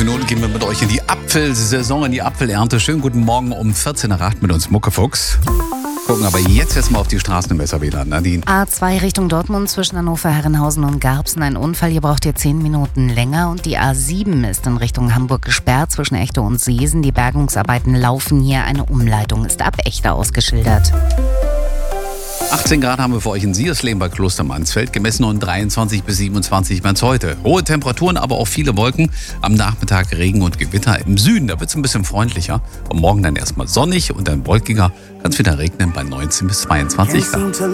Nun gehen wir mit euch in die Apfelsaison, in die Apfelernte. Schönen guten Morgen um 14:08 mit uns Muckefuchs. Gucken aber jetzt erstmal auf die Straßen im SRW-Land. Nadine. A2 Richtung Dortmund zwischen Hannover, Herrenhausen und Garbsen. Ein Unfall, hier braucht ihr 10 Minuten länger. Und die A7 ist in Richtung Hamburg gesperrt zwischen Echte und Seesen. Die Bergungsarbeiten laufen hier. Eine Umleitung ist ab Echte ausgeschildert. 18 Grad haben wir für euch in Siersleben bei Klostermansfeld, gemessen und 23 bis 27 März heute. Hohe Temperaturen, aber auch viele Wolken. Am Nachmittag Regen und Gewitter. Im Süden, da wird es ein bisschen freundlicher. Und morgen dann erstmal sonnig und dann wolkiger. Kann es wieder regnen bei 19 bis 22 Grad.